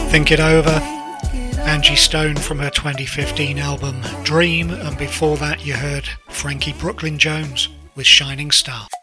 Think It Over, Angie Stone from her 2015 album Dream, and before that you heard Frankie Brooklyn Jones with Shining Star.